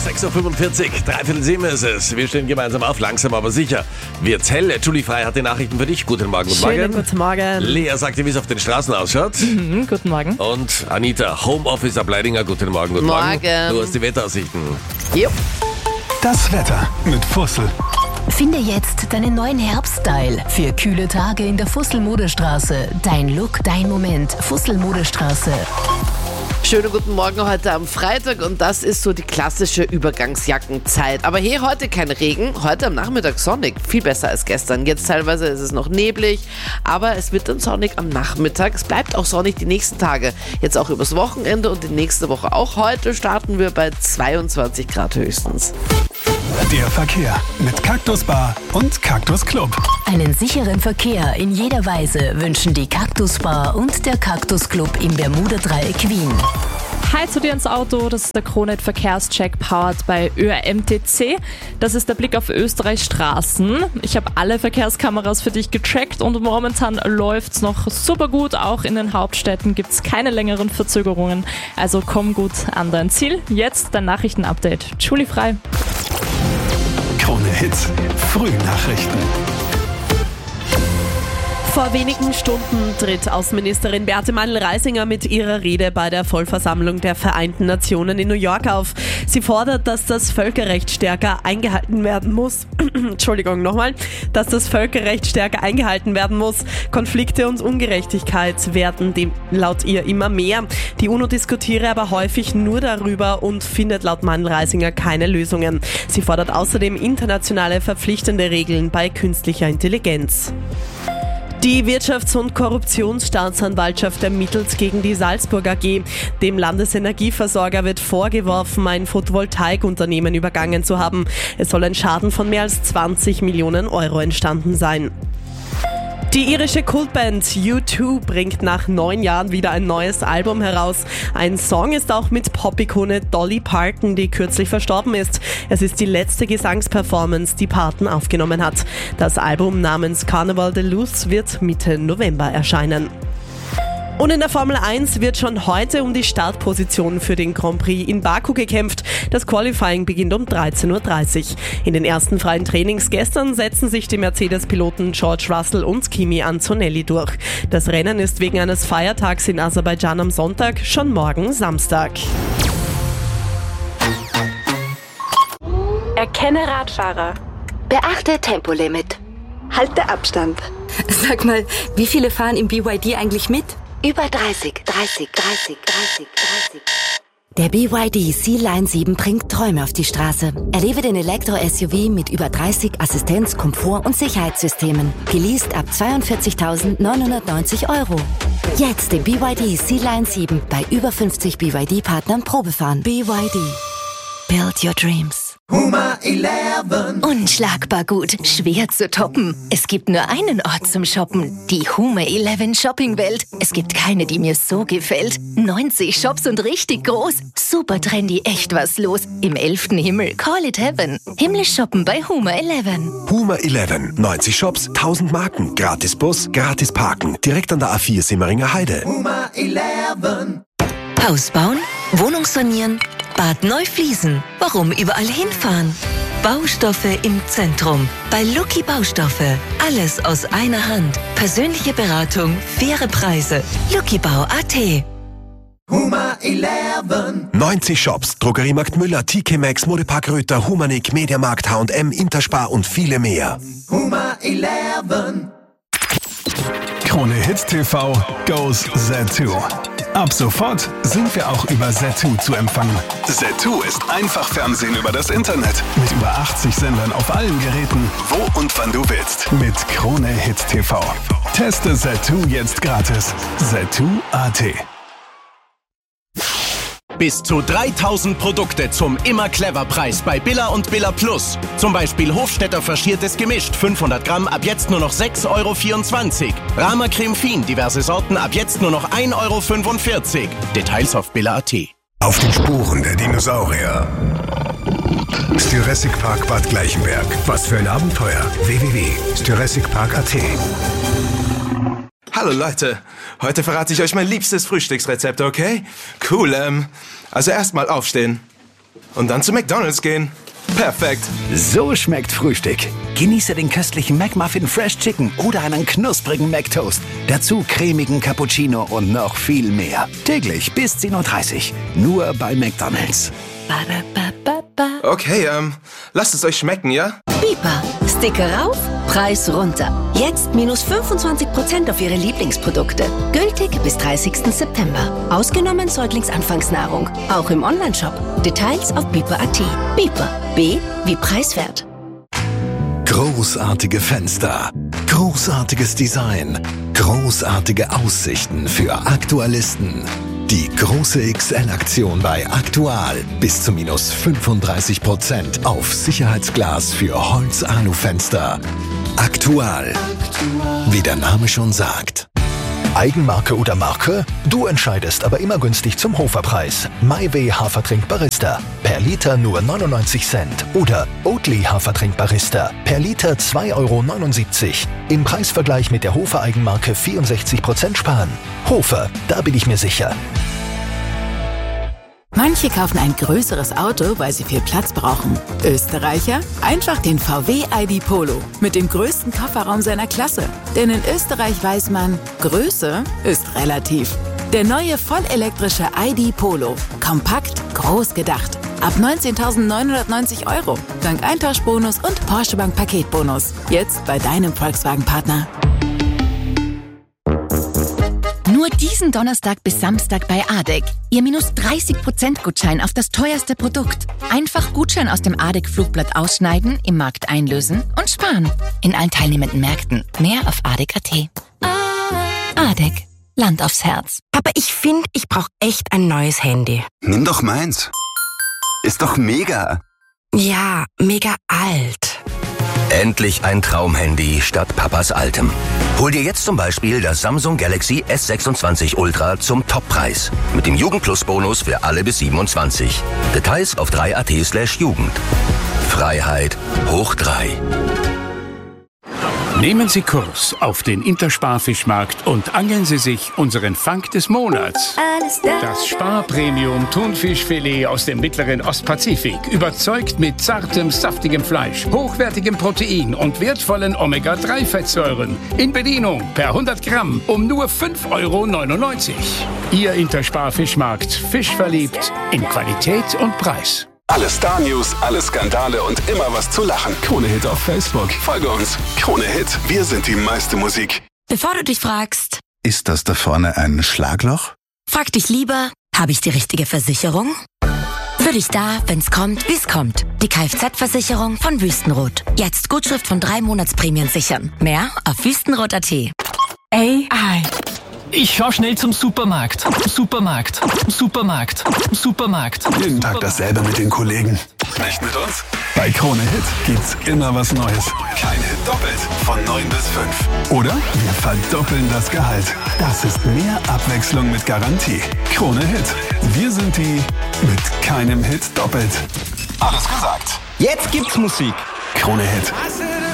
6.45 Uhr, 6:43 ist es. Wir stehen gemeinsam auf, langsam aber sicher. Wird's hell. Julie Frey hat die Nachrichten für dich. Guten Morgen, Schönen guten Morgen. Lea sagt dir, wie es auf den Straßen ausschaut. Guten Morgen. Und Anita, Homeoffice ab Leidinger. Guten Morgen, guten Morgen. Du hast die Wetteraussichten. Jo. Das Wetter mit Fussel. Finde jetzt deinen neuen Herbststyle für kühle Tage in der Fussel-Modestraße. Dein Look, dein Moment. Fussel-Modestraße. Schönen guten Morgen heute am Freitag und das ist so die klassische Übergangsjackenzeit. Aber hier heute kein Regen, heute am Nachmittag sonnig, viel besser als gestern. Jetzt teilweise ist es noch neblig, aber es wird dann sonnig am Nachmittag. Es bleibt auch sonnig die nächsten Tage, jetzt auch übers Wochenende und die nächste Woche auch. Heute starten wir bei 22 Grad höchstens. Der Verkehr mit Cactus Bar und Cactus Club. Einen sicheren Verkehr in jeder Weise wünschen die Cactus Bar und der Cactus Club im Bermuda-Dreieck Wien. Hi zu dir ins Auto, das ist der Kronet Verkehrscheck powered bei ÖRMTC. Das ist der Blick auf Österreichs Straßen. Ich habe alle Verkehrskameras für dich gecheckt und momentan läuft's noch super gut. Auch in den Hauptstädten gibt's keine längeren Verzögerungen. Also komm gut an dein Ziel. Jetzt dein Nachrichtenupdate. Julie Frey. Krone Hits, Frühnachrichten. Vor wenigen Stunden tritt Außenministerin Beate Meindl-Reisinger mit ihrer Rede bei der Vollversammlung der Vereinten Nationen in New York auf. Sie fordert, dass das Völkerrecht stärker eingehalten werden muss. Dass das Völkerrecht stärker eingehalten werden muss. Konflikte und Ungerechtigkeit werden laut ihr immer mehr. Die UNO diskutiere aber häufig nur darüber und findet laut Meindl-Reisinger keine Lösungen. Sie fordert außerdem internationale verpflichtende Regeln bei künstlicher Intelligenz. Die Wirtschafts- und Korruptionsstaatsanwaltschaft ermittelt gegen die Salzburg AG. Dem Landesenergieversorger wird vorgeworfen, ein Photovoltaikunternehmen übergangen zu haben. Es soll ein Schaden von mehr als 20 Millionen Euro entstanden sein. Die irische Kultband U2 bringt nach 9 Jahren wieder ein neues Album heraus. Ein Song ist auch mit Pop-Ikone Dolly Parton, die kürzlich verstorben ist. Es ist die letzte Gesangsperformance, die Parton aufgenommen hat. Das Album namens Carnival de Luz wird Mitte November erscheinen. Und in der Formel 1 wird schon heute um die Startposition für den Grand Prix in Baku gekämpft. Das Qualifying beginnt um 13.30 Uhr. In den ersten freien Trainings gestern setzen sich die Mercedes-Piloten George Russell und Kimi Antonelli durch. Das Rennen ist wegen eines Feiertags in Aserbaidschan am Sonntag schon morgen Samstag. Erkenne Radfahrer. Beachte Tempolimit. Halte Abstand. Sag mal, wie viele fahren im BYD eigentlich mit? Über 30. Der BYD Sea-Line 7 bringt Träume auf die Straße. Erlebe den Elektro-SUV mit über 30 Assistenz-, Komfort- und Sicherheitssystemen. Geleast ab 42.990 €. Jetzt den BYD Sea-Line 7 bei über 50 BYD-Partnern Probefahren. BYD. Build your dreams. Huma 11. Unschlagbar gut, schwer zu toppen. Es gibt nur einen Ort zum Shoppen, die Huma 11 Shoppingwelt. Es gibt keine, die mir so gefällt. 90 Shops und richtig groß. Super trendy, echt was los. Im 11. Himmel, call it heaven. Himmlisch shoppen bei Huma 11. Huma 11, 90 Shops, 1000 Marken, gratis Bus, gratis Parken. Direkt an der A4 Simmeringer Heide. Huma 11. Haus bauen, Wohnung sanieren, Bad neu fließen. Warum überall hinfahren? Baustoffe im Zentrum. Bei Lucky Baustoffe. Alles aus einer Hand. Persönliche Beratung, faire Preise. LuckyBau.at. Huma 11. 90 Shops, Drogeriemarkt Müller, TK Maxx, Modepark Röther, Humanik, Mediamarkt, H&M, Interspar und viele mehr. Huma 11. Krone Hits TV goes Z2. Ab sofort sind wir auch über Z2 zu empfangen. Z2 ist einfach Fernsehen über das Internet. Mit über 80 Sendern auf allen Geräten, wo und wann du willst. Mit Krone Hits TV. Teste Z2 jetzt gratis. Z2.at. Bis zu 3000 Produkte zum Immer-Clever-Preis bei Billa und Billa Plus. Zum Beispiel Hofstetter Faschiertes gemischt, 500 Gramm, ab jetzt nur noch 6,24 €. Rama Creme Fin, diverse Sorten, ab jetzt nur noch 1,45 €. Details auf Billa.at. Auf den Spuren der Dinosaurier. Jurassic Park Bad Gleichenberg. Was für ein Abenteuer. www.jurassicpark.at. Hallo Leute, heute verrate ich euch mein liebstes Frühstücksrezept, okay? Cool, also erstmal aufstehen. und dann zu McDonald's gehen. Perfekt. So schmeckt Frühstück. Genieße den köstlichen McMuffin Fresh Chicken oder einen knusprigen McToast. Dazu cremigen Cappuccino und noch viel mehr. Täglich bis 10:30 Uhr. Nur bei McDonald's. Okay, lasst es euch schmecken, ja? Biber. Sticker rauf, Preis runter. Jetzt minus 25% auf Ihre Lieblingsprodukte. Gültig bis 30. September. Ausgenommen Säuglingsanfangsnahrung. Auch im Onlineshop. Details auf biber.at. Biber. B wie preiswert. Großartige Fenster, großartiges Design, großartige Aussichten für Aktualisten. Die große XL-Aktion bei Aktual. Bis zu minus 35% auf Sicherheitsglas für Holz-Alu-Fenster. Aktual. Wie der Name schon sagt. Eigenmarke oder Marke? Du entscheidest, aber immer günstig zum Hoferpreis. MyWay Hafertrink Barista. Per Liter nur 99 Cent. Oder Oatly Hafertrink Barista. Per Liter 2,79 €. Im Preisvergleich mit der Hofer Eigenmarke 64% sparen. Hofer, da bin ich mir sicher. Manche kaufen ein größeres Auto, weil sie viel Platz brauchen. Österreicher? Einfach den VW ID Polo mit dem größten Kofferraum seiner Klasse. Denn in Österreich weiß man, Größe ist relativ. Der neue vollelektrische ID Polo. Kompakt, groß gedacht. Ab 19.990 €. Dank Eintauschbonus und Porsche Bank Paketbonus. Jetzt bei deinem Volkswagen-Partner. Nur diesen Donnerstag bis Samstag bei ADEC. Ihr minus 30% Gutschein auf das teuerste Produkt. Einfach Gutschein aus dem ADEC Flugblatt ausschneiden, im Markt einlösen und sparen. In allen teilnehmenden Märkten. Mehr auf ADEC.at. ADEC. Land aufs Herz. Aber ich finde, ich brauche echt ein neues Handy. Nimm doch meins. Ist doch mega. Ja, mega alt. Endlich ein Traumhandy statt Papas altem. Hol dir jetzt zum Beispiel das Samsung Galaxy S26 Ultra zum Toppreis. Mit dem Jugend-Plus-Bonus für alle bis 27. Details auf 3at/Jugend. Freiheit hoch 3. Nehmen Sie Kurs auf den Interspar-Fischmarkt und angeln Sie sich unseren Fang des Monats. Das Spar-Premium-Thunfischfilet aus dem mittleren Ostpazifik. Überzeugt mit zartem, saftigem Fleisch, hochwertigem Protein und wertvollen Omega-3-Fettsäuren. In Bedienung per 100 Gramm um nur 5,99 €. Ihr Interspar-Fischmarkt. Fischverliebt in Qualität und Preis. Alle Star-News, alle Skandale und immer was zu lachen. Krone Hit auf Facebook. Folge uns. Krone Hit, wir sind die meiste Musik. Bevor du dich fragst, Ist das da vorne ein Schlagloch? frag dich lieber, habe ich die richtige Versicherung? Für dich da, wenn's kommt, wie's kommt. Die Kfz-Versicherung von Wüstenrot. Jetzt Gutschrift von 3 Monatsprämien sichern. Mehr auf wüstenrot.at. AI. Ich fahr schnell zum Supermarkt. Supermarkt. Jeden Tag dasselbe mit den Kollegen. Nicht mit uns? Bei Krone Hit gibt's immer was Neues. Kein Hit doppelt. Von 9 bis 5. Oder wir verdoppeln das Gehalt. Das ist mehr Abwechslung mit Garantie. Krone Hit. Wir sind die mit keinem Hit doppelt. Alles gesagt. Jetzt gibt's Musik. Krone Hit.